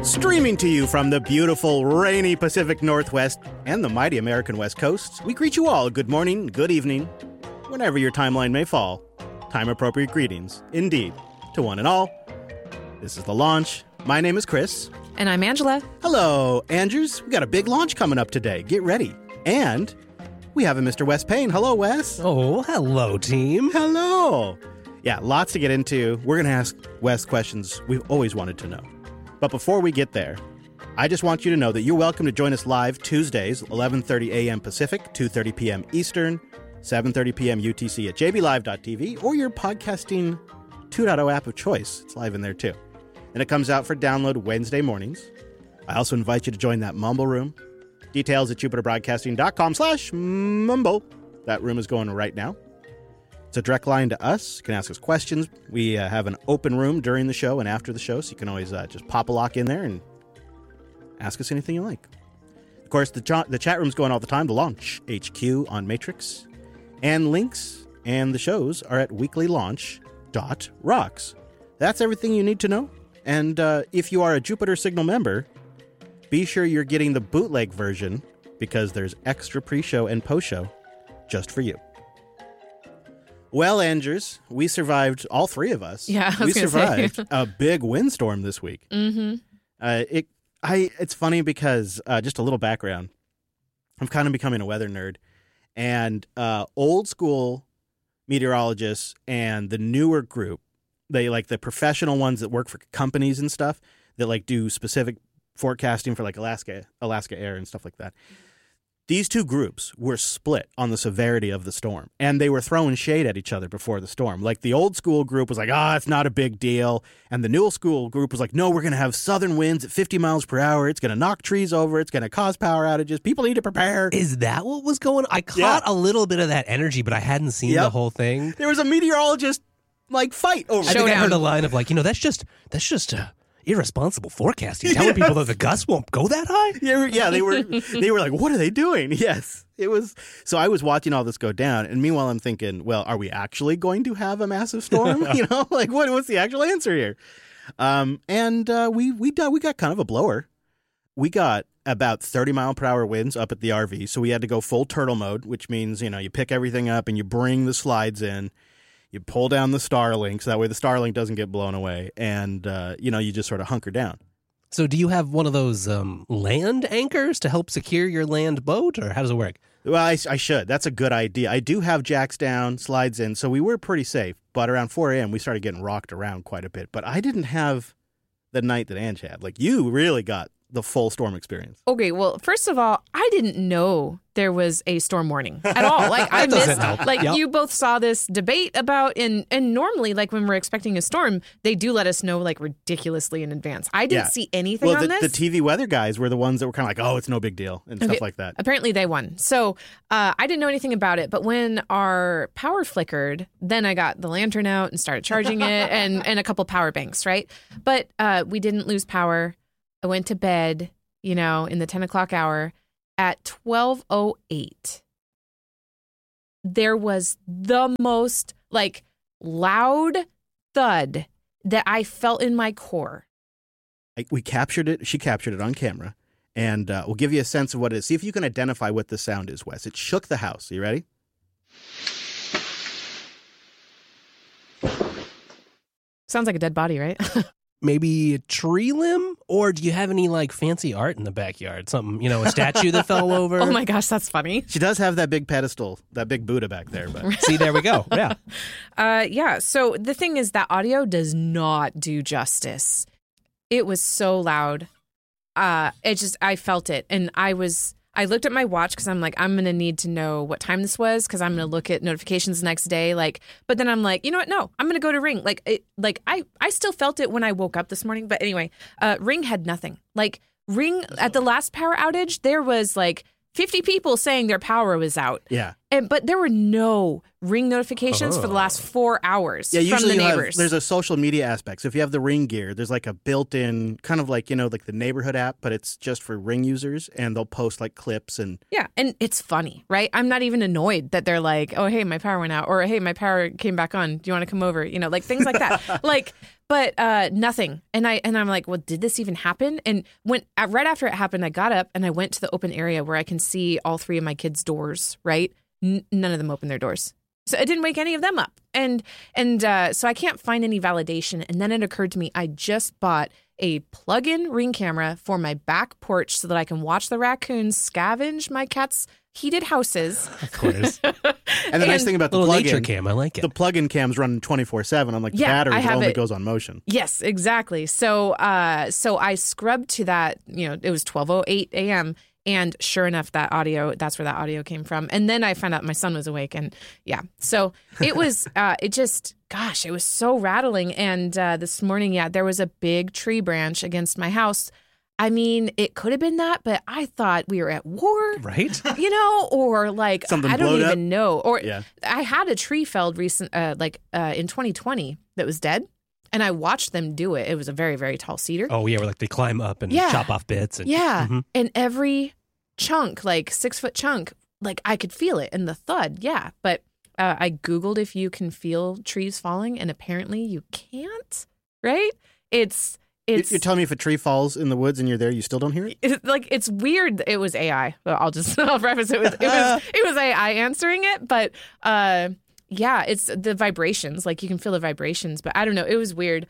Streaming to you from the beautiful, rainy Pacific Northwest and the mighty American West Coast, we greet you all good morning, good evening, whenever your timeline may fall. Time-appropriate greetings, indeed, to one and all. This is The Launch. My name is Chris. And I'm Angela. Hello, Andrews. We got a big launch coming up today. Get ready. And we have a Mr. Wes Payne. Hello, Wes. Oh, hello, team. Hello. Yeah, lots to get into. We're going to ask Wes questions we've always wanted to know. But before we get there, I just want you to know that you're welcome to join us live Tuesdays, 11:30 a.m. Pacific, 2:30 p.m. Eastern, 7:30 p.m. UTC at jblive.tv or your podcasting 2.0 app of choice. It's live in there too. And it comes out for download Wednesday mornings. I also invite you to join that Mumble room. Details at jupiterbroadcasting.com/mumble. That room is going right now. It's a direct line to us. You can ask us questions. We have an open room during the show and after the show, so you can always just pop a lock in there and ask us anything you like. Of course, the chat room's going all the time, the Launch HQ on Matrix. And links and the shows are at weeklylaunch.rocks. That's everything you need to know. And if you are a Jupiter Signal member, be sure you're getting the bootleg version because there's extra pre-show and post-show just for you. Well, Andrews, we survived, all three of us. Yeah, we survived a big windstorm this week. Mm-hmm. It's funny because, just a little background, I'm kind of becoming a weather nerd. And old school meteorologists and the newer group, they like the professional ones that work for companies and stuff that like do specific forecasting for like Alaska Air and stuff like that. These two groups were split on the severity of the storm, and they were throwing shade at each other before the storm. Like the old school group was like, it's not a big deal. And the new school group was like, no, we're going to have southern winds at 50 miles per hour. It's going to knock trees over. It's going to cause power outages. People need to prepare. Is that what was going on? I caught a little bit of that energy, but I hadn't seen the whole thing. There was a meteorologist fight over it. I think I heard a line of that's just irresponsible forecasting, telling people that the gusts won't go that high. Yeah, they were like, what are they doing? Yes, it was. So I was watching all this go down, and meanwhile I'm thinking, well, are we actually going to have a massive storm? What's the actual answer here? We got kind of a blower. We got about 30 mile per hour winds up at the RV, so we had to go full turtle mode, which means you pick everything up and you bring the slides in. You pull down the Starlink, so that way the Starlink doesn't get blown away, and, you just sort of hunker down. So do you have one of those land anchors to help secure your land boat, or how does it work? Well, I should. That's a good idea. I do have jacks down, slides in, so we were pretty safe. But around 4 a.m., we started getting rocked around quite a bit. But I didn't have the night that Ange had. Like, you really got the full storm experience. Okay, well, first of all, I didn't know there was a storm warning at all. I missed, you both saw this debate about, and normally, when we're expecting a storm, they do let us know, ridiculously in advance. I didn't see anything on this. The TV weather guys were the ones that were kind of it's no big deal, and stuff like that. Apparently they won. So I didn't know anything about it, but when our power flickered, then I got the lantern out and started charging it, and a couple power banks, right? But we didn't lose power. I went to bed, in the 10 o'clock hour. At 12:08, there was the most, loud thud that I felt in my core. We captured it. She captured it on camera. And we'll give you a sense of what it is. See if you can identify what the sound is, Wes. It shook the house. Are you ready? Sounds like a dead body, right? Maybe a tree limb? Or do you have any, fancy art in the backyard? Something, a statue that fell over? Oh, my gosh, that's funny. She does have that big pedestal, that big Buddha back there. But see, there we go. Yeah. So the thing is that audio does not do justice. It was so loud. I felt it. And I looked at my watch because I'm I'm going to need to know what time this was because I'm going to look at notifications the next day. But then I'm you know what? No, I'm going to go to Ring. I still felt it when I woke up this morning. But anyway, Ring had nothing. Ring at the last power outage, there was 50 people saying their power was out. Yeah. But there were no Ring notifications for the last 4 hours Yeah, from usually the neighbors. there's a social media aspect. So if you have the Ring gear, there's like a built-in kind of like, like the neighborhood app, but it's just for Ring users, and they'll post like clips and Yeah, and it's funny, right? I'm not even annoyed that they're like, oh, hey, my power went out, or hey, my power came back on. Do you want to come over? Like things like that. But nothing. And I'm like, well, did this even happen? And right after it happened, I got up and I went to the open area where I can see all 3 of my kids' doors, right? None of them opened their doors. So it didn't wake any of them up. And so I can't find any validation. And then it occurred to me, I just bought a plug-in Ring camera for my back porch so that I can watch the raccoons scavenge my cat's heated houses. Of course. And the nice thing about the little nature plug-in cam, I like it. the plugin cam's running 24/7. I'm like, the battery only goes on motion. Yes, exactly. So I scrubbed to that, it was 12:08 a.m. And sure enough, that's where that audio came from. And then I found out my son was awake. And yeah, so it was, it was so rattling. And this morning, there was a big tree branch against my house. I mean, it could have been that, but I thought we were at war. Right? Or like, Something I don't blowed even up? know. Or Yeah. I had a tree felled in 2020 that was dead. And I watched them do it. It was a very, very tall cedar. Oh, yeah, where like they climb up and chop off bits. And, Yeah. Mhm. And every chunk, like 6-foot chunk, like I could feel it and the thud. Yeah. But I Googled if you can feel trees falling, and apparently you can't, right? It's You're telling me if a tree falls in the woods and you're there, you still don't hear it? it's weird. It was AI. I'll preface it with it was AI answering it, but it's the vibrations. Like you can feel the vibrations, but I don't know. It was weird.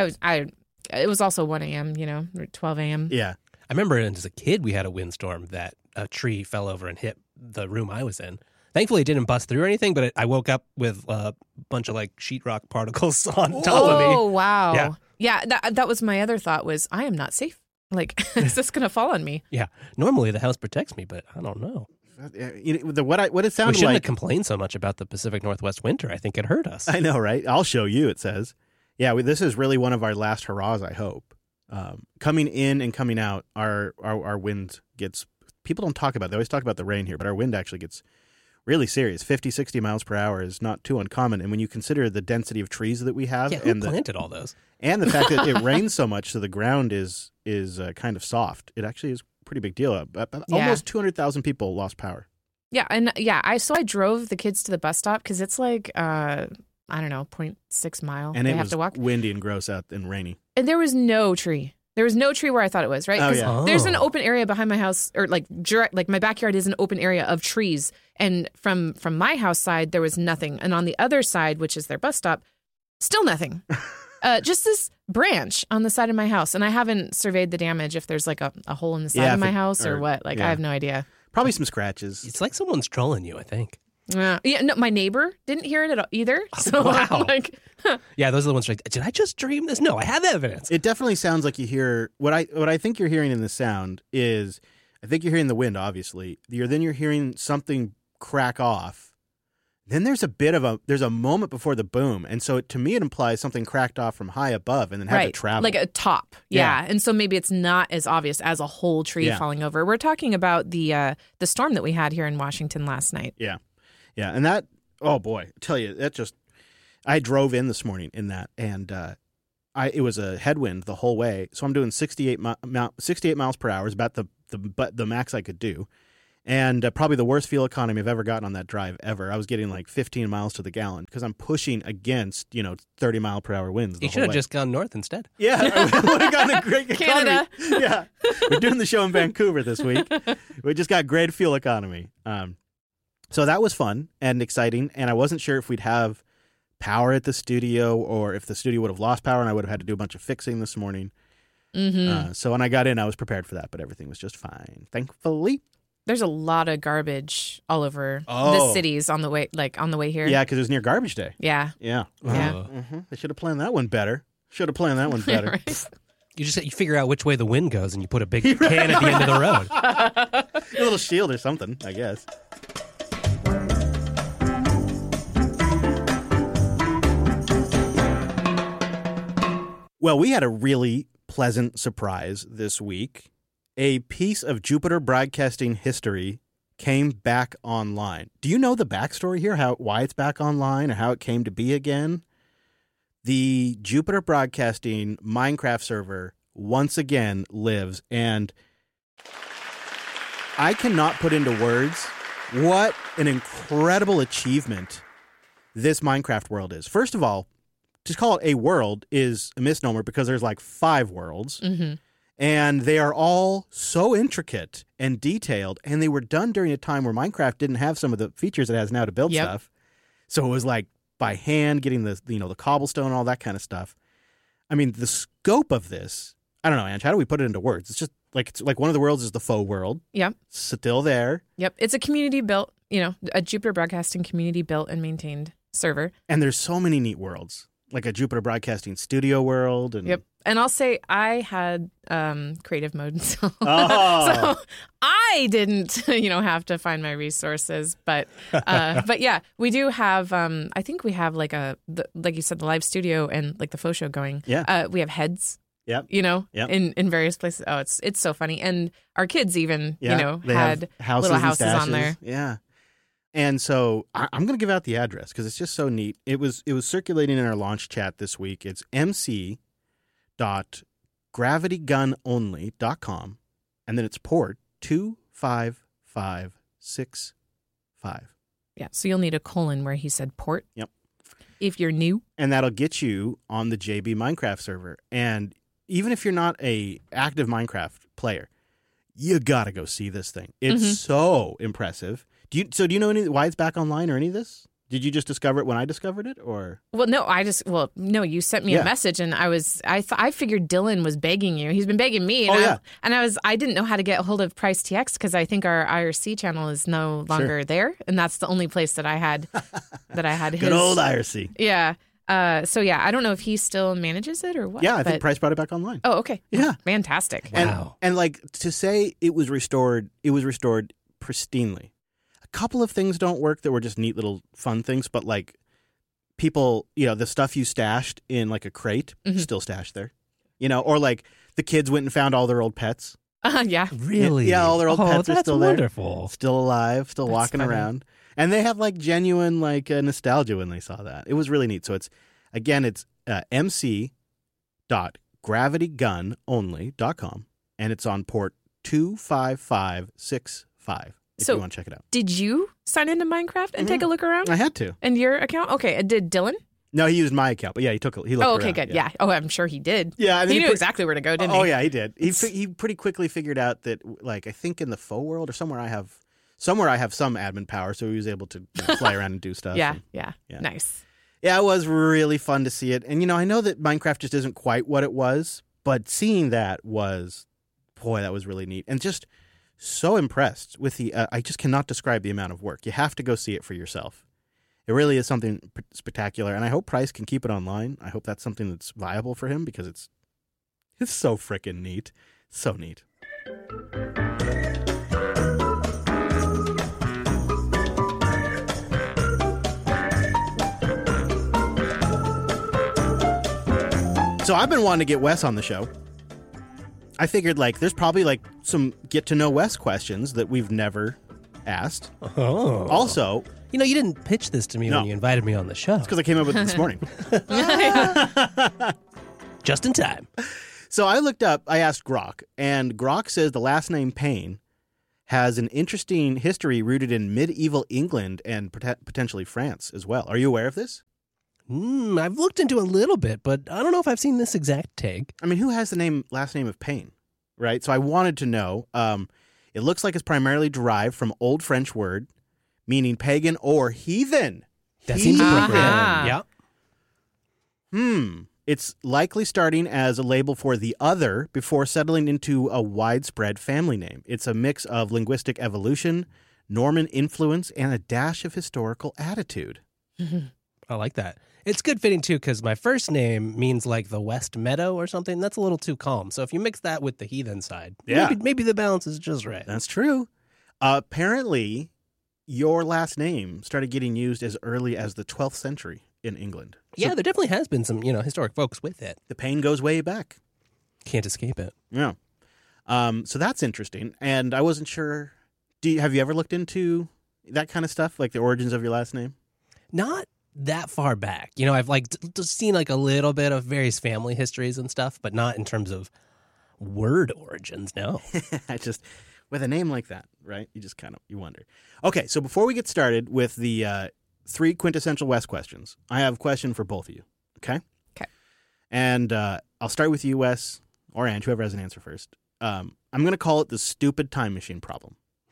It was also 1 a.m., or 12 a.m. Yeah. I remember as a kid, we had a windstorm that a tree fell over and hit the room I was in. Thankfully, it didn't bust through or anything, but I woke up with a bunch of like sheetrock particles on top of me. Oh, wow. Yeah. Yeah, that was my other thought was, I am not safe. Like, is this going to fall on me? Yeah. Normally, the house protects me, but I don't know. What it We sounded shouldn't like. have complained so much about the Pacific Northwest winter. I think it hurt us. I know, right? I'll show you, it says. Yeah, this is really one of our last hurrahs, I hope. Coming in and coming out, our wind gets... People don't talk about it. They always talk about the rain here, but our wind actually gets really serious. 50, 60 miles per hour is not too uncommon. And when you consider the density of trees that we have... Yeah, who planted all those? And the fact that it rains so much, so the ground is kind of soft. It actually is a pretty big deal. Almost 200,000 people lost power. Yeah, and I drove the kids to the bus stop because it's like, I don't know, 0.6 mile. And they it have was to walk. windy and gross out and rainy. And there was no tree. There was no tree where I thought it was, right? Oh, 'Cause yeah. there's an open area behind my house, or like my backyard is an open area of trees. And from my house side, there was nothing. And on the other side, which is their bus stop, still nothing. Just this branch on the side of my house. And I haven't surveyed the damage if there's like a hole in the side of my house or what. Like, I have no idea. Probably some scratches. It's like someone's trolling you, I think. Yeah, no, my neighbor didn't hear it at all either. So wow. I'm like, Yeah, those are the ones like, did I just dream this? No, I have evidence. It definitely sounds like you hear what I think you're hearing in the sound is, I think you're hearing the wind, obviously. Then you're hearing something crack off. Then there's a moment before the boom, and so to me it implies something cracked off from high above and then had to travel, like a top. Yeah. And so maybe it's not as obvious as a whole tree falling over. We're talking about the storm that we had here in Washington last night. Yeah, and that, oh boy, I tell you, I drove in this morning in that, and it was a headwind the whole way, so I'm doing 68 miles per hour is about the max I could do. And probably the worst fuel economy I've ever gotten on that drive ever. I was getting like 15 miles to the gallon because I'm pushing against 30 mile per hour winds. You should have just gone north instead. Yeah, we would have gotten a great economy. Canada. Yeah, we're doing the show in Vancouver this week. We just got great fuel economy. So that was fun and exciting. And I wasn't sure if we'd have power at the studio or if the studio would have lost power and I would have had to do a bunch of fixing this morning. Mm-hmm. So when I got in, I was prepared for that, but everything was just fine, thankfully. There's a lot of garbage all over the cities on the way here. Yeah, because it was near garbage day. Yeah. Yeah. Yeah. Mm-hmm. They should have planned that one better. Right. You figure out which way the wind goes and you put a big can at the end of the road. A little shield or something, I guess. Well, we had a really pleasant surprise this week. A piece of Jupiter Broadcasting history came back online. Do you know the backstory here? Why it's back online or how it came to be again? The Jupiter Broadcasting Minecraft server once again lives, and I cannot put into words what an incredible achievement this Minecraft world is. First of all, to call it a world is a misnomer because there's like 5 worlds. Mm-hmm. And they are all so intricate and detailed, and they were done during a time where Minecraft didn't have some of the features it has now to build stuff. So it was like by hand, getting the cobblestone, all that kind of stuff. I mean, the scope of this, I don't know, Ange, how do we put it into words? It's like one of the worlds is the faux world. Yep. Still there. Yep. It's a community built, a Jupiter Broadcasting community built and maintained server. And there's so many neat worlds, like a Jupiter Broadcasting studio world. And Yep. And I'll say I had creative mode, so I didn't, have to find my resources. But yeah, we do have. I think we have like you said, the live studio and like the faux show going. Yeah. We have heads. Yep. Yep. in various places. Oh, it's so funny. And our kids even, they had have little houses on there. Yeah. And so I'm going to give out the address because it's just so neat. It was circulating in our launch chat this week. It's mc.gravitygunonly.com, and then it's port 25565. Yeah, so you'll need a colon where he said port. Yep. If you're new. And that'll get you on the JB Minecraft server. And even if you're not a active Minecraft player, you got to go see this thing. It's so impressive. Do you know why it's back online or any of this? Did you just discover it when I discovered it, or? Well, no, you sent me a message, and I figured Dylan was begging you. He's been begging me. And I didn't know how to get a hold of Price TX because I think our IRC channel is no longer there, and that's the only place that I had his. Good old IRC. Yeah. So yeah, I don't know if he still manages it or what. Yeah, I think Price brought it back online. Oh, okay. Yeah. Fantastic. Wow. And like to say it was restored pristinely. A couple of things don't work that were just neat little fun things, but like people, the stuff you stashed in like a crate, still stashed there. Or like the kids went and found all their old pets. Yeah. Really? Yeah, all their old pets are still there. Wonderful. Still alive, still walking around. And they have like genuine like nostalgia when they saw that. It was really neat. So it's mc.gravitygunonly.com, and it's on port 25565 if you want to check it out. Did you sign into Minecraft and take a look around? I had to. And your account? Okay. Did Dylan? No, he used my account, but yeah, he looked okay, around. good. Yeah. Oh, I'm sure he did. Yeah, he knew exactly where to go, didn't he? Oh yeah, he did. He pretty quickly figured out that, like, I think in the faux world or somewhere I have some admin power, so he was able to fly around and do stuff. Yeah. Nice. Yeah, it was really fun to see it. And, I know that Minecraft just isn't quite what it was, but seeing that was really neat. And just so impressed with I just cannot describe the amount of work. You have to go see it for yourself. It really is something spectacular. And I hope Price can keep it online. I hope that's something that's viable for him because it's so freaking neat. So neat. So I've been wanting to get Wes on the show. I figured there's probably some get to know Wes questions that we've never asked. Oh. Also, you didn't pitch this to me when you invited me on the show. It's because I came up with it this morning. Just in time. So I asked Grok, and Grok says the last name Payne has an interesting history rooted in medieval England and potentially France as well. Are you aware of this? I've looked into a little bit, but I don't know if I've seen this exact take. I mean, who has the last name of Payne, right? So I wanted to know. It looks like it's primarily derived from Old French word meaning pagan or heathen. That seems appropriate. Yeah. It's likely starting as a label for the other before settling into a widespread family name. It's a mix of linguistic evolution, Norman influence, and a dash of historical attitude. I like that. It's good fitting, too, because my first name means like the West Meadow or something. That's a little too calm. So if you mix that with the heathen side, maybe the balance is just right. That's true. Apparently, your last name started getting used as early as the 12th century in England. Yeah, there definitely has been some, historic folks with it. The Payne goes way back. Can't escape it. Yeah. So that's interesting. And I wasn't sure Have you ever looked into that kind of stuff, like the origins of your last name? Not that far back. I've like seen like a little bit of various family histories and stuff, but not in terms of word origins. No. I just, with a name like that, right? You just you wonder. Okay, so before we get started with the 3 quintessential Wes questions, I have a question for both of you. Okay. Okay. And I'll start with you, Wes, or Ange, whoever has an answer first. I'm going to call it the stupid time machine problem.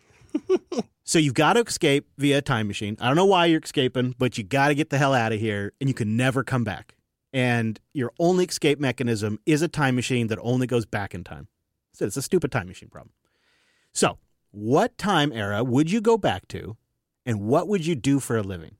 So you've got to escape via a time machine. I don't know why you're escaping, but you got to get the hell out of here, and you can never come back. And your only escape mechanism is a time machine that only goes back in time. So it's a stupid time machine problem. So what time era would you go back to, and what would you do for a living?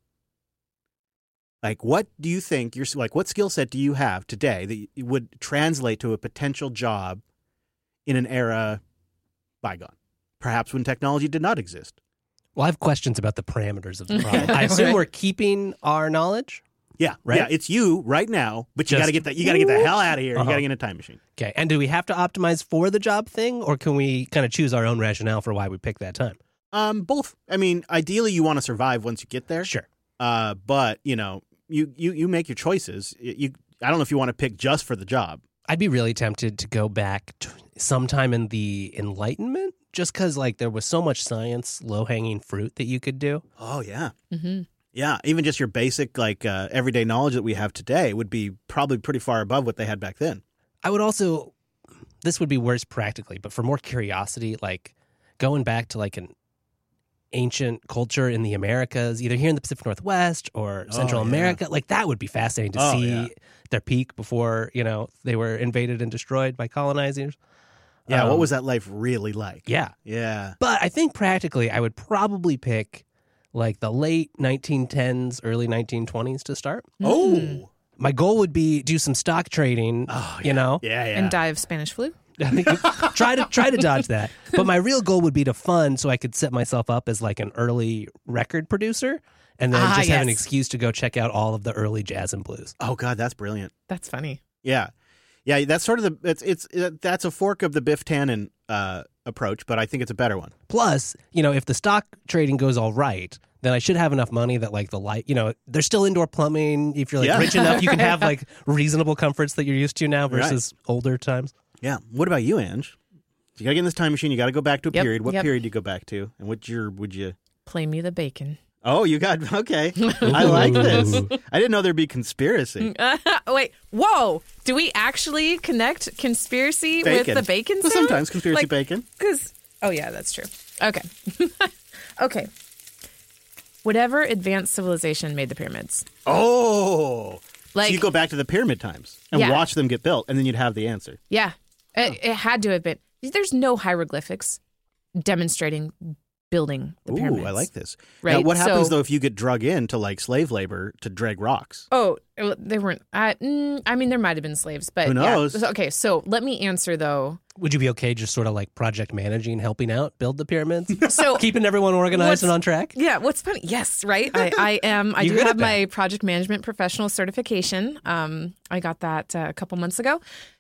Like, what do you think what skill set do you have today that would translate to a potential job in an era bygone? Perhaps when technology did not exist. Well, I have questions about the parameters of the problem. I assume we're keeping our knowledge. Yeah, right. Yeah, it's you right now, but you got to get that. You got to get the hell out of here. You got to get in a time machine. Okay, and do we have to optimize for the job thing, or can we kind of choose our own rationale for why we pick that time? Both. I mean, ideally, you want to survive once you get there. Sure. But you make your choices. I don't know if you want to pick just for the job. I'd be really tempted to go back to sometime in the Enlightenment, just because like there was so much science, low-hanging fruit that you could do. Oh yeah. Mm-hmm. Yeah, even just your basic everyday knowledge that we have today would be probably pretty far above what they had back then. I would also, this would be worse practically, but for more curiosity, like going back to like an ancient culture in the Americas, either here in the Pacific Northwest or Central America, like that would be fascinating to see their peak before, they were invaded and destroyed by colonizers. Yeah, what was that life really like? Yeah. Yeah. But I think practically I would probably pick like the late 1910s, early 1920s to start. Oh. My goal would be do some stock trading, Yeah, And die of Spanish flu. try to dodge that. But my real goal would be to fund so I could set myself up as like an early record producer and then just have an excuse to go check out all of the early jazz and blues. Oh God, that's brilliant. That's funny. Yeah. Yeah, that's sort of that's a fork of the Biff Tannen approach, but I think it's a better one. Plus, if the stock trading goes all right, then I should have enough money that like the light, there's still indoor plumbing. If you're like rich enough, you can have like reasonable comforts that you're used to now versus older times. Yeah. What about you, Ange? You got to get in this time machine. You got to go back to a period. What period do you go back to? And what year would you? Play me the bacon. Oh, you got, okay. I like this. I didn't know there'd be conspiracy. Wait, whoa. Do we actually connect conspiracy with the bacon Well, sound? sometimes conspiracy bacon. Oh, yeah, that's true. Okay. Okay. Whatever advanced civilization made the pyramids. Oh. Like, so you go back to the pyramid times and watch them get built, and then you'd have the answer. Yeah. It had to have been. There's no hieroglyphics demonstrating building the pyramids. Ooh, I like this. Right? Now, what happens, though, if you get drug into, like, slave labor to drag rocks? Oh, they weren't. I mean, there might have been slaves, but who knows? Yeah. Okay, so let me answer, though. Would you be okay just sort of like project managing, helping out, build the pyramids? So keeping everyone organized and on track? Yeah, what's funny? Yes, right? I am. I do have my project management professional certification. I got that a couple months ago.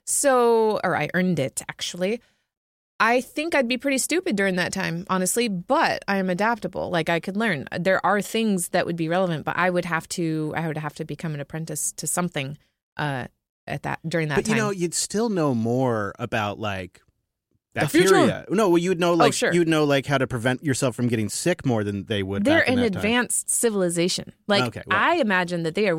Or I earned it, actually. I think I'd be pretty stupid during that time, honestly, but I am adaptable. Like, I could learn. There are things that would be relevant, but I would have to become an apprentice to something during that time. But you'd still know more about like the future. Bacteria. No, well, you would know like sure. you would know like how to prevent yourself from getting sick more than they would. They're back in an that time. advanced civilization. Like Okay, well. I imagine that they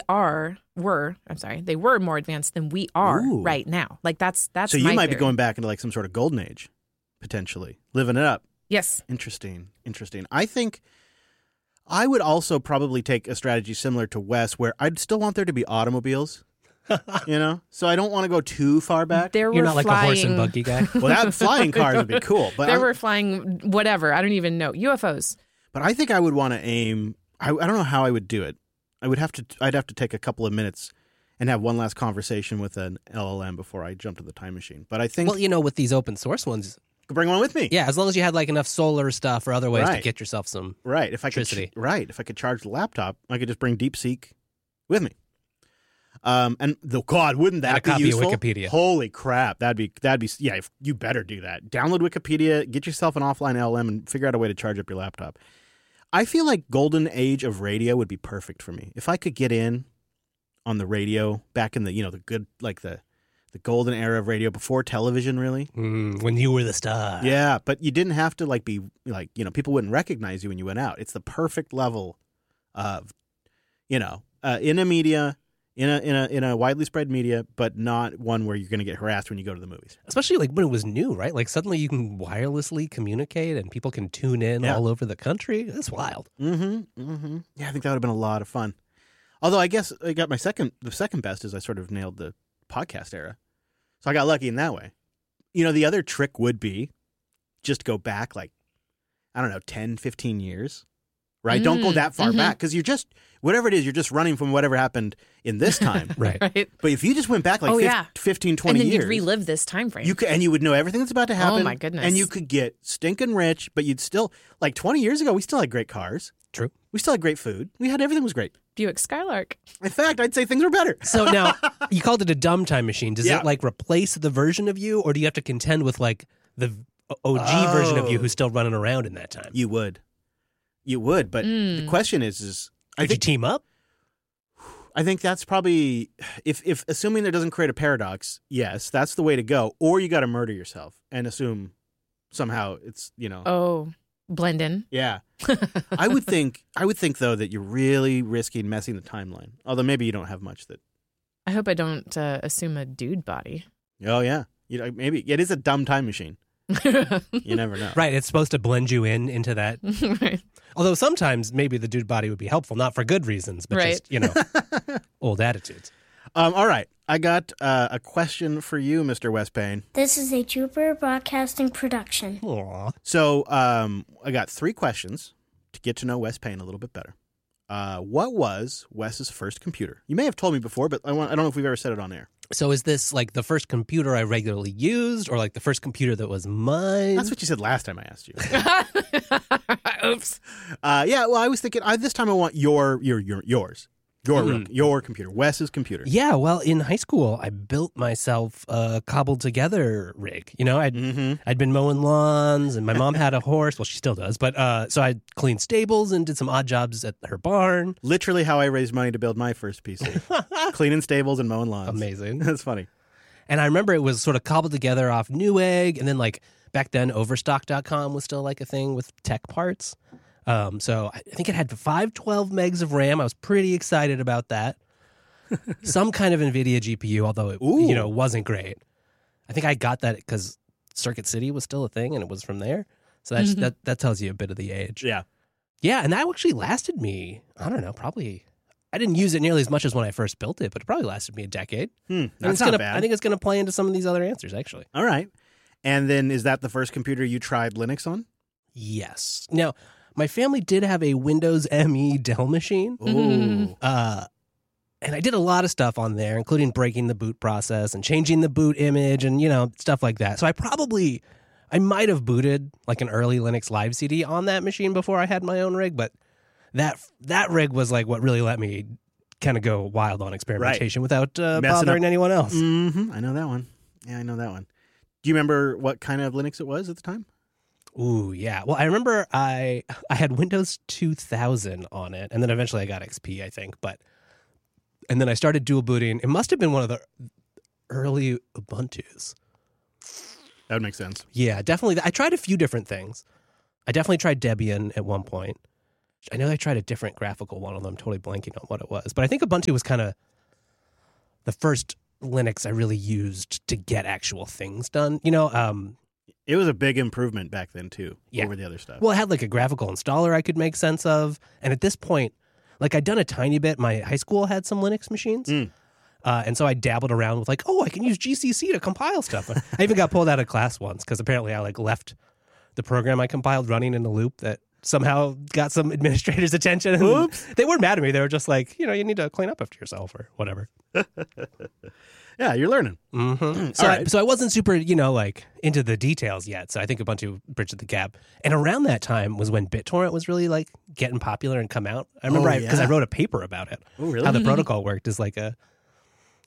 were more advanced than we are Ooh. right now. Like that's So you my might be theory. going back into like some sort of golden age, potentially living it up. Yes. Interesting. I think I would also probably take a strategy similar to Wes, where I'd still want there to be automobiles. So I don't want to go too far back. There You're were not like flying, a horse and buggy guy. Well, that flying cars would be cool, but there were flying whatever. I don't even know UFOs. But I think I would want to aim. I don't know how I would do it. I'd have to take a couple of minutes and have one last conversation with an LLM before I jump to the time machine. But I think with these open source ones, bring one with me. yeah, as long as you had like enough solar stuff or other ways to Right. get yourself some. Right. If I could Electricity. if I could charge the laptop, I could just bring DeepSeek with me. And God, wouldn't that And a be copy of useful? Wikipedia. Holy crap, that'd be yeah. You better do that. Download Wikipedia, get yourself an offline LM, and figure out a way to charge up your laptop. I feel like golden age of radio would be perfect for me if I could get in on the radio back in the the good the golden era of radio before television, really. When you were the star. Yeah, but you didn't have to be people wouldn't recognize you when you went out. It's the perfect level of in a media. In a widely spread media, but not one where you're going to get harassed when you go to the movies. Especially like when it was new, right? Like suddenly you can wirelessly communicate and people can tune in all over the country. That's wild. Mm-hmm. Yeah, I think that would have been a lot of fun. Although I guess I got the second best is I sort of nailed the podcast era. So I got lucky in that way. The other trick would be just go back 10, 15 years. Right? Don't go that far back because you're just, whatever it is, you're just running from whatever happened in this time. Right. But if you just went back 15, 20 and then years. you'd relive this time frame. And you would know everything that's about to happen. Oh, my goodness. And you could get stinking rich, but you'd still, 20 years ago, we still had great cars. True. We still had great food. Everything was great. Buick Skylark. In fact, I'd say things were better. So now, you called it a dumb time machine. Does it replace the version of you, or do you have to contend with the OG version of you who's still running around in that time? You would, but the question is Could you team up? I think that's probably if assuming that doesn't create a paradox, yes, that's the way to go. Or you got to murder yourself and assume somehow it's blend in. Yeah, I would think though that you're really risking messing the timeline. Although maybe you don't have much that. I hope I don't assume a dude body. Oh yeah, maybe it is a dumb time machine. You never know. Right, it's supposed to blend you into that. Right. Although sometimes maybe the dude body would be helpful, not for good reasons, but just, old attitudes. All right. I got a question for you, Mr. Wes Payne. This is a Jupiter Broadcasting production. Aww. So I got 3 questions to get to know Wes Payne a little bit better. What was Wes's first computer? You may have told me before, but I don't know if we've ever said it on air. So is this the first computer I regularly used, or the first computer that was mine? That's what you said last time I asked you. Oops. Yeah, well, I was thinking this time I want yours. Your computer, Wes's computer. Yeah, well, in high school, I built myself a cobbled together rig. I'd been mowing lawns, and my mom had a horse. Well, she still does, but so I cleaned stables and did some odd jobs at her barn. Literally how I raised money to build my first PC. Cleaning stables and mowing lawns. Amazing. That's funny. And I remember it was sort of cobbled together off Newegg, and then back then, Overstock.com was still a thing with tech parts. So I think it had 512 megs of RAM. I was pretty excited about that. Some kind of NVIDIA GPU, although it wasn't great. I think I got that because Circuit City was still a thing, and it was from there. So that tells you a bit of the age. Yeah. Yeah, and that actually lasted me, I don't know, probably... I didn't use it nearly as much as when I first built it, but it probably lasted me a decade. That's not bad. I think it's going to play into some of these other answers, actually. All right. And then is that the first computer you tried Linux on? Yes. Now, my family did have a Windows ME Dell machine. Ooh. And I did a lot of stuff on there, including breaking the boot process and changing the boot image and, stuff like that. So I might have booted an early Linux live CD on that machine before I had my own rig, but that rig was what really let me kind of go wild on experimentation without bothering anyone else. Mm-hmm. I know that one. Yeah, I know that one. Do you remember what kind of Linux it was at the time? Ooh, yeah. Well, I remember I had Windows 2000 on it, and then eventually I got XP, I think. And then I started dual booting. It must have been one of the early Ubuntus. That would make sense. Yeah, definitely. I tried a few different things. I definitely tried Debian at one point. I know I tried a different graphical one, although I'm totally blanking on what it was. But I think Ubuntu was kind of the first Linux I really used to get actual things done. It was a big improvement back then, too, over the other stuff. Well, it had a graphical installer I could make sense of. And at this point, I'd done a tiny bit. My high school had some Linux machines. And so I dabbled around with I can use GCC to compile stuff. I even got pulled out of class once because apparently I left the program I compiled running in a loop that somehow got some administrators' attention. Oops. They weren't mad at me. They were just you need to clean up after yourself or whatever. Yeah, you're learning. Mm-hmm. So I wasn't super, into the details yet. So I think Ubuntu bridged the gap. And around that time was when BitTorrent was really getting popular and come out. I remember because I wrote a paper about it. Oh, really? How the protocol worked is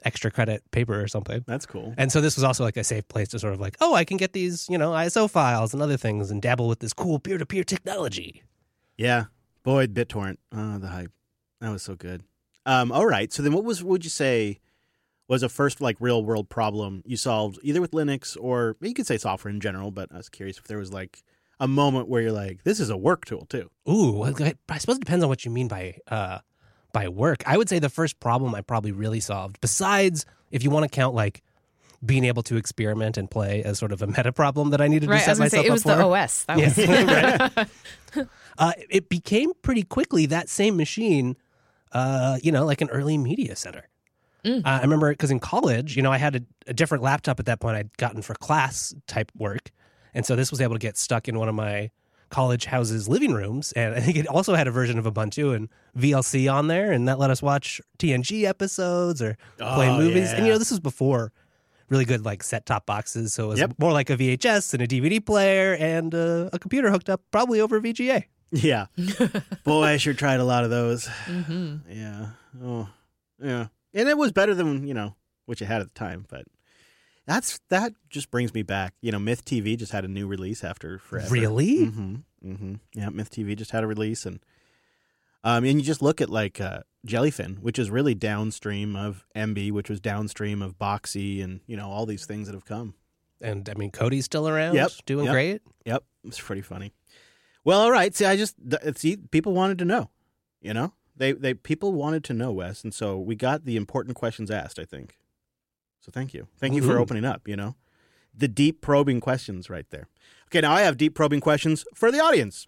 extra credit paper or something. That's cool. And so this was also like a safe place to sort of like, oh, I can get these, ISO files and other things and dabble with this cool peer-to-peer technology. Yeah. Boy, BitTorrent. Oh, the hype. That was so good. All right. So then what would you say was a first like real world problem you solved either with Linux or you could say software in general, but I was curious if there was like a moment where you're like, this is a work tool too. Ooh, well, I suppose it depends on what you mean by work. I would say the first problem I probably really solved, besides if you want to count like being able to experiment and play as sort of a meta problem that I needed to set myself up for. It was the OS. That was right. It became pretty quickly that same machine, like an early media center. I remember because in college, I had a different laptop at that point I'd gotten for class type work. And so this was able to get stuck in one of my college house's living rooms. And I think it also had a version of Ubuntu and VLC on there. And that let us watch TNG episodes or play movies. Yeah. And, this was before really good like set-top boxes. So it was more like a VHS and a DVD player and a computer hooked up probably over VGA. Yeah. Boy, I sure tried a lot of those. Mm-hmm. Yeah. Oh, yeah. And it was better than, what you had at the time. But that just brings me back. Myth TV just had a new release after forever. Really? Mm-hmm. Mm-hmm. Yeah, Myth TV just had a release. And you just look at like Jellyfin, which is really downstream of MB, which was downstream of Boxy and, all these things that have come. And, I mean, Cody's still around, doing great. Yep. It's pretty funny. Well, all right. See, people wanted to know, People wanted to know, Wes, and so we got the important questions asked, I think. So thank you. Thank you for opening up, The deep probing questions right there. Okay, now I have deep probing questions for the audience.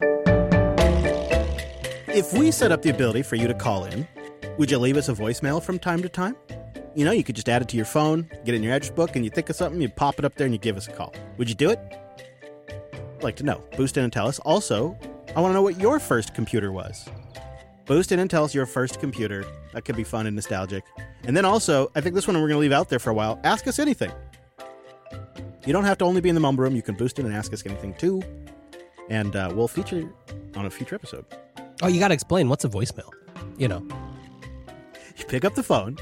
If we set up the ability for you to call in, would you leave us a voicemail from time to time? You could just add it to your phone, get it in your address book, and you think of something, you pop it up there, and you give us a call. Would you do it? I'd like to know. Boost in and tell us. Also, I want to know what your first computer was. Boost in and tell us your first computer. That could be fun and nostalgic. And then also, I think this one we're going to leave out there for a while. Ask us anything. You don't have to only be in the Mumble Room. You can boost in and ask us anything too. And we'll feature on a future episode. Oh, you got to explain. What's a voicemail? You pick up the phone.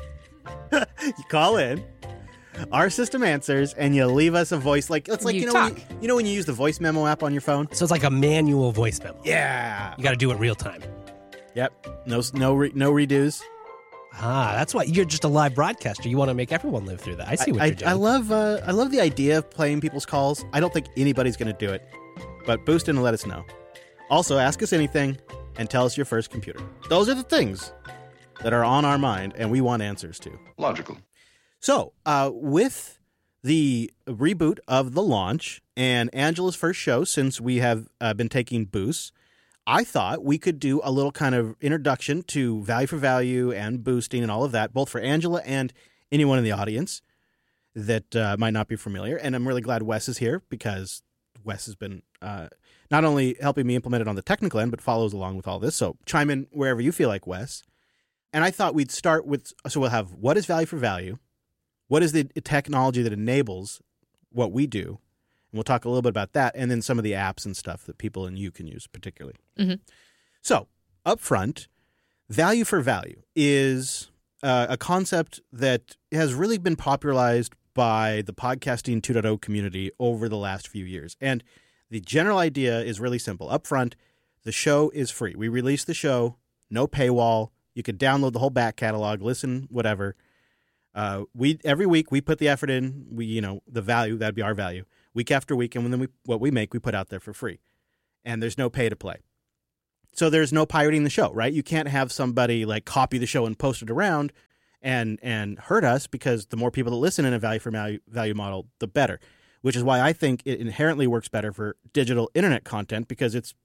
You call in. Our system answers, and you leave us a voice. Like it's like when you use the voice memo app on your phone. So it's like a manual voice memo. Yeah, you got to do it real time. Yep. No redos. That's why you're just a live broadcaster. You want to make everyone live through that. I see what you're doing. I love the idea of playing people's calls. I don't think anybody's going to do it, but boost in and let us know. Also, ask us anything and tell us your first computer. Those are the things that are on our mind, and we want answers to. Logical. So, with the reboot of the launch and Angela's first show since we have been taking boosts, I thought we could do a little kind of introduction to value for value and boosting and all of that, both for Angela and anyone in the audience that might not be familiar. And I'm really glad Wes is here because Wes has been not only helping me implement it on the technical end, but follows along with all this. So chime in wherever you feel like, Wes. And I thought we'd start with, so we'll have what is value for value? What is the technology that enables what we do? And we'll talk a little bit about that, and then some of the apps and stuff that people and you can use particularly. Mm-hmm. So up front, value for value is a concept that has really been popularized by the podcasting 2.0 community over the last few years. And the general idea is really simple. Up front, the show is free. We release the show, no paywall. You could download the whole back catalog, listen, whatever. Every week we put the effort in. The value, that'd be our value. Week after week, and then what we make, we put out there for free. And there's no pay to play. So there's no pirating the show, right? You can't have somebody like copy the show and post it around and hurt us, because the more people that listen in a value for value model, the better. Which is why I think it inherently works better for digital internet content, because it's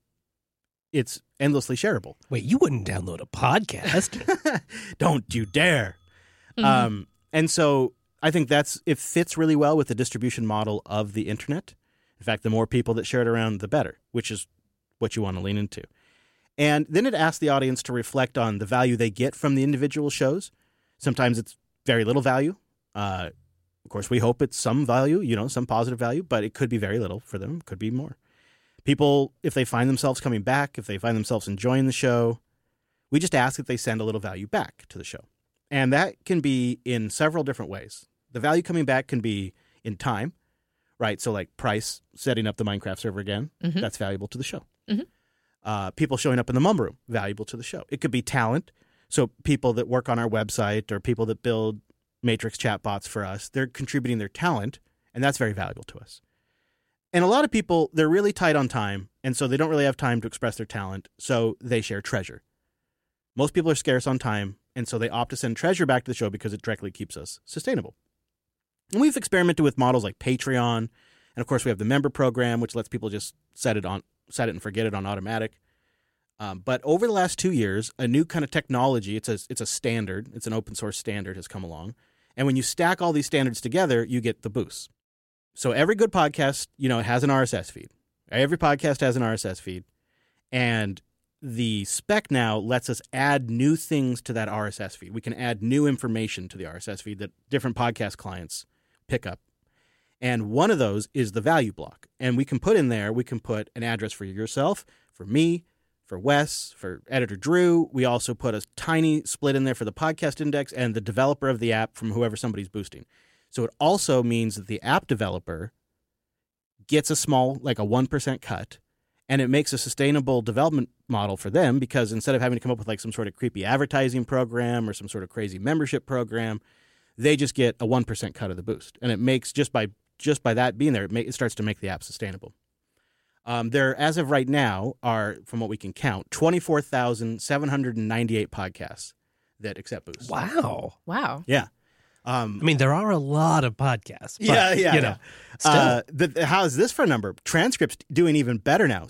endlessly shareable. Wait, you wouldn't download a podcast? Don't you dare. Mm-hmm. And so I think it fits really well with the distribution model of the internet. In fact, the more people that share it around, the better, which is what you want to lean into. And then it asks the audience to reflect on the value they get from the individual shows. Sometimes it's very little value. Of course, we hope it's some value, some positive value, but it could be very little for them. It could be more. People, if they find themselves coming back, if they find themselves enjoying the show, we just ask that they send a little value back to the show. And that can be in several different ways. The value coming back can be in time, right? So like Price setting up the Minecraft server again, that's valuable to the show. People showing up in the Mum Room, valuable to the show. It could be talent. So people that work on our website or people that build Matrix chatbots for us, they're contributing their talent, and that's very valuable to us. And a lot of people, they're really tight on time, and so they don't really have time to express their talent, so they share treasure. Most people are scarce on time, and so they opt to send treasure back to the show because it directly keeps us sustainable. And we've experimented with models like Patreon, and of course we have the member program, which lets people just set it and forget it on automatic. But over the last 2 years, a new kind of technology, it's a standard, it's an open source standard, has come along. And when you stack all these standards together, you get the boost. So every good podcast, has an RSS feed. Every podcast has an RSS feed. And the spec now lets us add new things to that RSS feed. We can add new information to the RSS feed that different podcast clients pick up. And one of those is the value block. And we can put an address for yourself, for me, for Wes, for editor Drew. We also put a tiny split in there for the podcast index and the developer of the app from whoever somebody's boosting. So it also means that the app developer gets a small, like a 1% cut, and it makes a sustainable development model for them because instead of having to come up with like some sort of creepy advertising program or some sort of crazy membership program, they just get a 1% cut of the boost. And it makes, just by that being there, it starts to make the app sustainable. There, as of right now, are, from what we can count, 24,798 podcasts that accept boosts. Wow. Yeah. There are a lot of podcasts. But, Yeah. Still. How is this for a number? Transcripts doing even better now.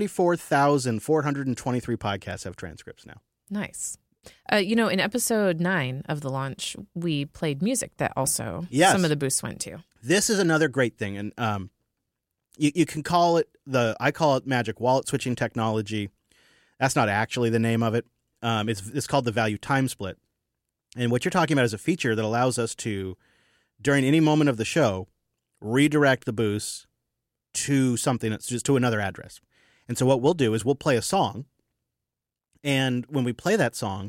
74,423 podcasts have transcripts now. Nice. In episode 9 of the launch, we played music that also some of the boosts went to. This is another great thing. And you can call it I call it magic wallet switching technology. That's not actually the name of it. It's called the value time split. And what you're talking about is a feature that allows us to, during any moment of the show, redirect the boosts to something that's just to another address. And so what we'll do is we'll play a song. And when we play that song,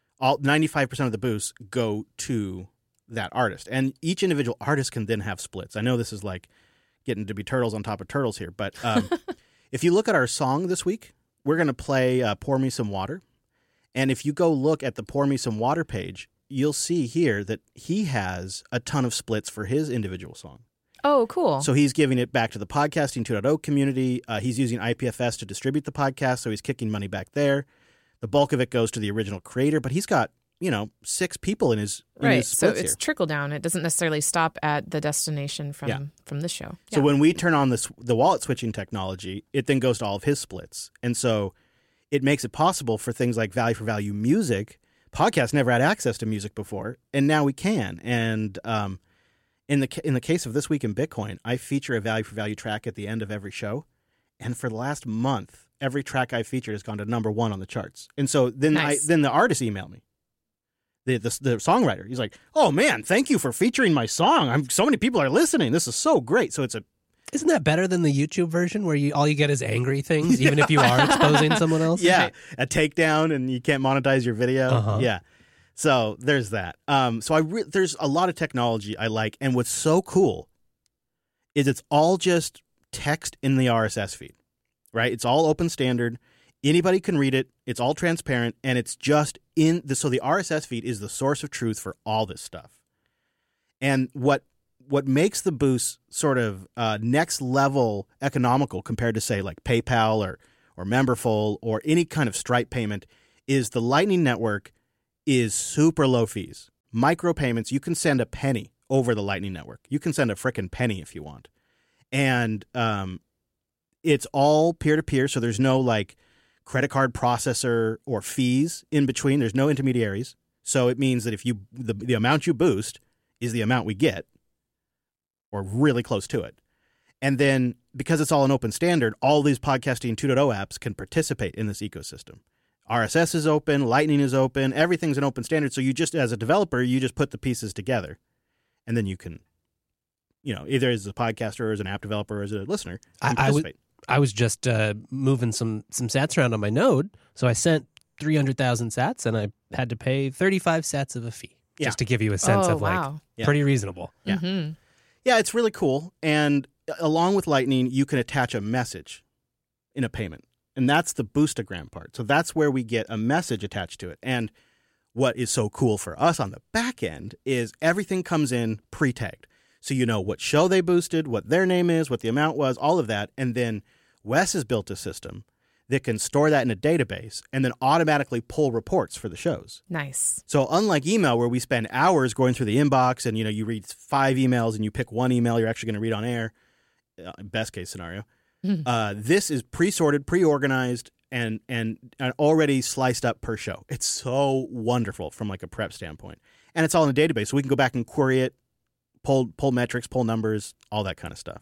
95% of the boosts go to that artist. And each individual artist can then have splits. I know this is like getting to be turtles on top of turtles here. But if you look at our song this week, we're going to play Pour Me Some Water. And if you go look at the Pour Me Some Water page, you'll see here that he has a ton of splits for his individual song. Oh, cool. So he's giving it back to the Podcasting 2.0 community. He's using IPFS to distribute the podcast, so he's kicking money back there. The bulk of it goes to the original creator, but he's got, 6 people in his splits so it's here. trickle down. It doesn't necessarily stop at the destination from the show. So when we turn on the wallet switching technology, it then goes to all of his splits. And so it makes it possible for things like value for value music. Podcasts never had access to music before, and now we can. And in the case of This Week in Bitcoin, I feature a value for value track at the end of every show. And for the last month, every track I featured has gone to number 1 on the charts. And so then then the artist emailed me. The songwriter, he's like, "Oh man, thank you for featuring my song. So many people are listening. This is so great." So isn't that better than the YouTube version where all you get is angry things, even if you are exposing someone else? Yeah, a takedown and you can't monetize your video. Uh-huh. Yeah, so there's that. There's a lot of technology I like, and what's so cool is it's all just text in the RSS feed, right? It's all open standard. Anybody can read it. It's all transparent, and it's just so the RSS feed is the source of truth for all this stuff. And what makes the boost sort of next level economical compared to, say, like PayPal or Memberful or any kind of Stripe payment is the Lightning Network is super low fees. Micro payments, you can send a penny over the Lightning Network. You can send a frickin' penny if you want. And it's all peer-to-peer, so there's no like credit card processor or fees in between. There's no intermediaries. So it means that if the amount you boost is the amount we get, or really close to it. And then because it's all an open standard, all these Podcasting 2.0 apps can participate in this ecosystem. RSS is open, Lightning is open, everything's an open standard. So you just, as a developer, you just put the pieces together. And then you can, either as a podcaster or as an app developer or as a listener, participate. I was just moving some sats around on my node. So I sent 300,000 sats and I had to pay 35 sats of a fee. Yeah. just to give you a sense Oh, of like wow. Yeah. pretty reasonable. Yeah. Mhm. Yeah, it's really cool. And along with Lightning, you can attach a message in a payment. And that's the Boostagram part. So that's where we get a message attached to it. And what is so cool for us on the back end is everything comes in pre-tagged. So you know what show they boosted, what their name is, what the amount was, all of that. And then Wes has built a system that can store that in a database and then automatically pull reports for the shows. Nice. So unlike email where we spend hours going through the inbox and, you read 5 emails and you pick one email you're actually going to read on air, best case scenario, this is pre-sorted, pre-organized, and already sliced up per show. It's so wonderful from like a prep standpoint. And it's all in a database, so we can go back and query it, pull metrics, pull numbers, all that kind of stuff.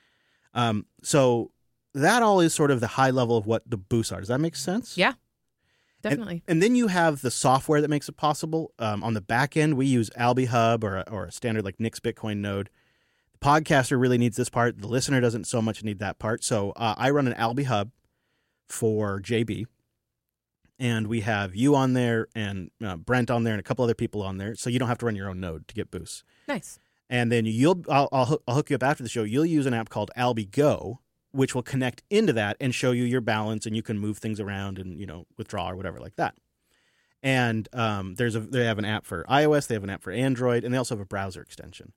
So that all is sort of the high level of what the boosts are. Does that make sense? Yeah, definitely. And then you have the software that makes it possible. On the back end, we use Alby Hub or a standard like Nix Bitcoin node. The podcaster really needs this part. The listener doesn't so much need that part. So I run an Alby Hub for JB. And we have you on there and Brent on there and a couple other people on there. So you don't have to run your own node to get boosts. Nice. And then I'll hook you up after the show. You'll use an app called Alby Go, which will connect into that and show you your balance, and you can move things around and withdraw or whatever like that. And they have an app for iOS, they have an app for Android, and they also have a browser extension.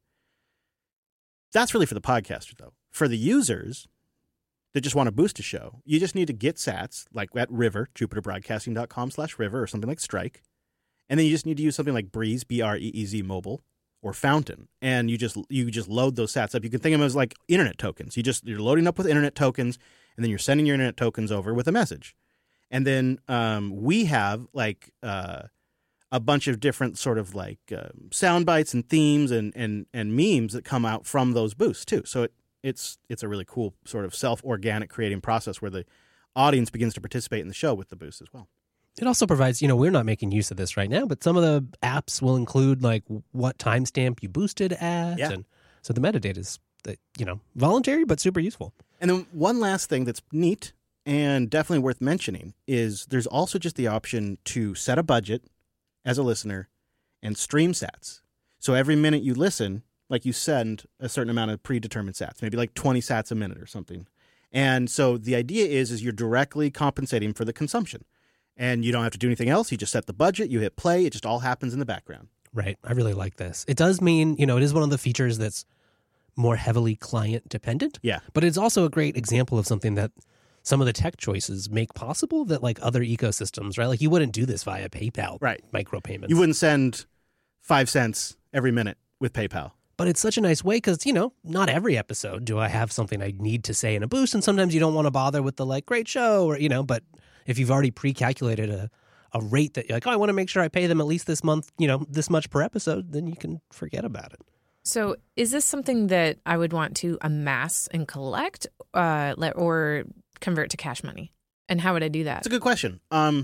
That's really for the podcaster, though. For the users that just want to boost a show, you just need to get sats like at River, jupiterbroadcasting.com/River or something like Strike, and then you just need to use something like Breeze, BREEZ mobile, or Fountain, and you just load those sats up. You can think of them as like internet tokens. You're loading up with internet tokens, and then you're sending your internet tokens over with a message. And then we have like a bunch of different sort of like sound bites and themes and memes that come out from those boosts too. So it's a really cool sort of self-organic creating process where the audience begins to participate in the show with the boost as well. It also provides, we're not making use of this right now, but some of the apps will include like what timestamp you boosted at. Yeah. And so the metadata is, voluntary, but super useful. And then one last thing that's neat and definitely worth mentioning is there's also just the option to set a budget as a listener and stream sats. So every minute you listen, like you send a certain amount of predetermined sats, maybe like 20 sats a minute or something. And so the idea is you're directly compensating for the consumption. And you don't have to do anything else. You just set the budget, you hit play, it just all happens in the background. Right. I really like this. It does mean, it is one of the features that's more heavily client dependent. Yeah. But it's also a great example of something that some of the tech choices make possible that like other ecosystems, right? Like you wouldn't do this via PayPal micropayments. You wouldn't send 5 cents every minute with PayPal. But it's such a nice way because, not every episode do I have something I need to say in a boost. And sometimes you don't want to bother with the like, great show or, but if you've already pre-calculated a rate that you're like, I want to make sure I pay them at least this month, this much per episode, then you can forget about it. So is this something that I would want to amass and collect or convert to cash money? And how would I do that? That's a good question.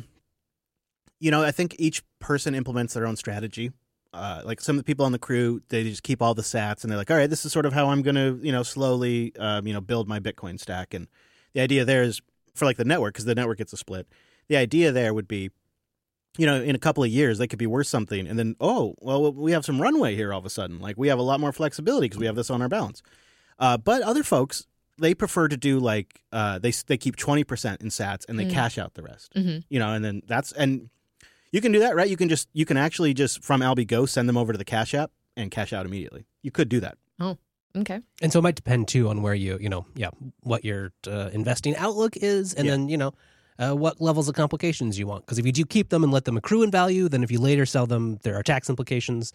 I think each person implements their own strategy. Like some of the people on the crew, they just keep all the sats and they're like, all right, this is sort of how I'm going to, slowly, build my Bitcoin stack. And the idea there is for like the network, because the network gets a split. The idea there would be, in a couple of years, they could be worth something. And then, we have some runway here all of a sudden. Like we have a lot more flexibility because we have this on our balance. But other folks, they prefer to do like, they keep 20% in sats and they cash out the rest, and then and you can do that, right? You can actually just from Alby Go send them over to the Cash App and cash out immediately. You could do that. Oh, okay. And so it might depend too on where what your investing outlook is, and then what levels of complications you want. Because if you do keep them and let them accrue in value, then if you later sell them, there are tax implications.